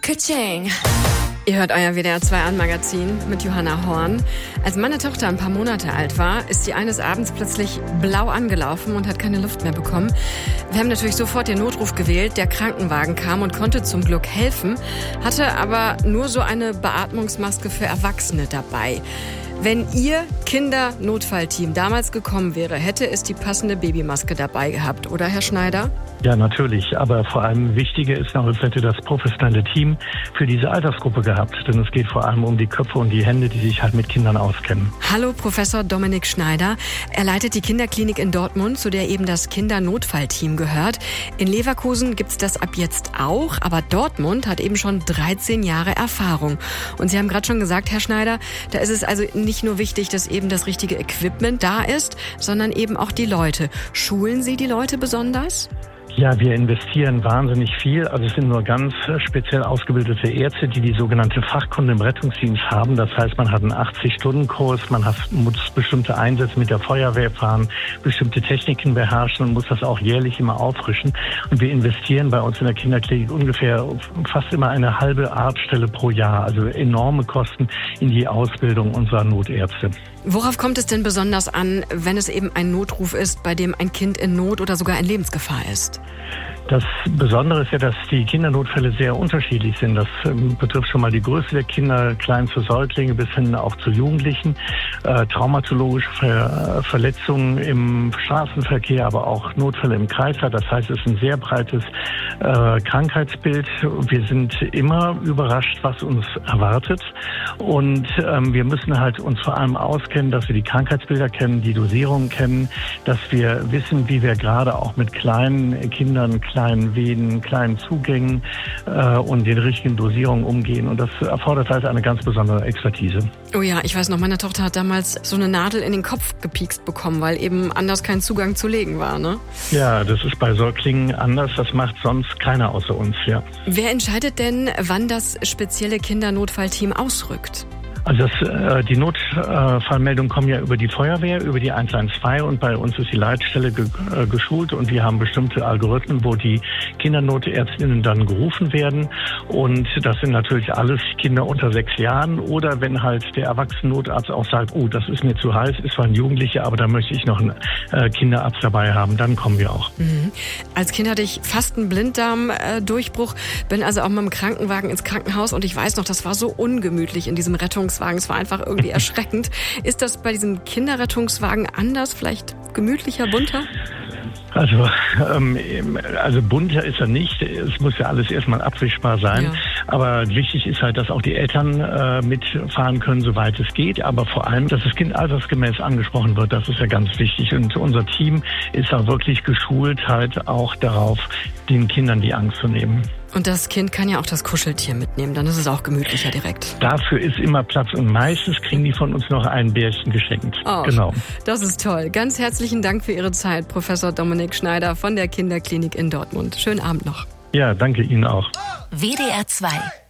Ka-ching. Ihr hört euer WDR 2 An-Magazin mit Johanna Horn. Als meine Tochter ein paar Monate alt war, ist sie eines Abends plötzlich blau angelaufen und hat keine Luft mehr bekommen. Wir haben natürlich sofort den Notruf gewählt. Der Krankenwagen kam und konnte zum Glück helfen, hatte aber nur so eine Beatmungsmaske für Erwachsene dabei. Wenn Ihr Kindernotfallteam damals gekommen wäre, hätte es die passende Babymaske dabei gehabt, oder Herr Schneider? Ja, natürlich. Aber vor allem wichtiger ist noch, es hätte das professionelle Team für diese Altersgruppe gehabt. Denn es geht vor allem um die Köpfe und die Hände, die sich halt mit Kindern auskennen. Hallo, Professor Dominik Schneider. Er leitet die Kinderklinik in Dortmund, zu der eben das Kindernotfallteam gehört. In Leverkusen gibt's das ab jetzt auch, aber Dortmund hat eben schon 13 Jahre Erfahrung. Und Sie haben gerade schon gesagt, Herr Schneider, da ist es also nicht nur wichtig, dass eben das richtige Equipment da ist, sondern eben auch die Leute. Schulen Sie die Leute besonders? Ja, wir investieren wahnsinnig viel. Also es sind nur ganz speziell ausgebildete Ärzte, die sogenannte Fachkunde im Rettungsdienst haben. Das heißt, man hat einen 80-Stunden-Kurs, muss bestimmte Einsätze mit der Feuerwehr fahren, bestimmte Techniken beherrschen und muss das auch jährlich immer auffrischen. Und wir investieren bei uns in der Kinderklinik ungefähr fast immer eine halbe Arztstelle pro Jahr. Also enorme Kosten in die Ausbildung unserer Notärzte. Worauf kommt es denn besonders an, wenn es eben ein Notruf ist, bei dem ein Kind in Not oder sogar in Lebensgefahr ist? Das Besondere ist ja, dass die Kindernotfälle sehr unterschiedlich sind. Das betrifft schon mal die Größe der Kinder, kleinste Säuglinge bis hin auch zu Jugendlichen, traumatologische Verletzungen im Straßenverkehr, aber auch Notfälle im Kreislauf. Das heißt, es ist ein sehr breites Krankheitsbild. Wir sind immer überrascht, was uns erwartet. Und wir müssen halt uns vor allem auskennen, dass wir die Krankheitsbilder kennen, die Dosierungen kennen, dass wir wissen, wie wir gerade auch mit kleinen Kindern, kleinen Venen, kleinen Zugängen und den richtigen Dosierungen umgehen. Und das erfordert halt eine ganz besondere Expertise. Oh ja, ich weiß noch, meine Tochter hat damals so eine Nadel in den Kopf gepiekst bekommen, weil eben anders kein Zugang zu legen war, ne? Ja, das ist bei Säuglingen anders. Das macht sonst keiner außer uns, ja. Wer entscheidet denn, wann das spezielle Kindernotfallteam ausrückt? Also die Notfallmeldungen kommen ja über die Feuerwehr, über die 112 und bei uns ist die Leitstelle geschult und wir haben bestimmte Algorithmen, wo die Kindernotärztinnen dann gerufen werden und das sind natürlich alles Kinder unter 6 Jahren oder wenn halt der Erwachsenennotarzt auch sagt, oh, das ist mir zu heiß, ist zwar ein Jugendlicher, aber da möchte ich noch einen Kinderarzt dabei haben, dann kommen wir auch. Mhm. Als Kind hatte ich fast einen Blinddarmdurchbruch, bin also auch mit dem Krankenwagen ins Krankenhaus und ich weiß noch, das war so ungemütlich in diesem Rettungswagen. Es war einfach irgendwie erschreckend. Ist das bei diesem Kinderrettungswagen anders, vielleicht gemütlicher, bunter? Also bunter ist er nicht. Es muss ja alles erstmal abwischbar sein. Ja. Aber wichtig ist halt, dass auch die Eltern mitfahren können, soweit es geht. Aber vor allem, dass das Kind altersgemäß angesprochen wird, das ist ja ganz wichtig. Und unser Team ist auch wirklich geschult, halt auch darauf, den Kindern die Angst zu nehmen. Und das Kind kann ja auch das Kuscheltier mitnehmen, dann ist es auch gemütlicher direkt. Dafür ist immer Platz und meistens kriegen die von uns noch ein Bärchen geschenkt. Oh, genau. Das ist toll. Ganz herzlichen Dank für Ihre Zeit, Professor Dominik Schneider von der Kinderklinik in Dortmund. Schönen Abend noch. Ja, danke Ihnen auch. WDR 2